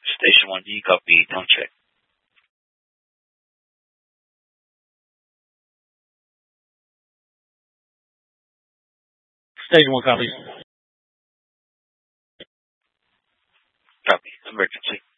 Station 1D, copy, tone check. Station 1 copy. Copy. Emergency.